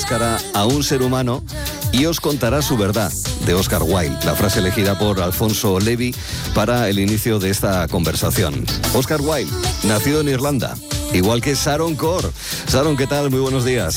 máscara a un ser humano y os contará su verdad, de Oscar Wilde, la frase elegida por Alfonso Levy para el inicio de esta conversación. Oscar Wilde, nacido en Irlanda, igual que Sharon Corr. Sharon, ¿qué tal? Muy buenos días.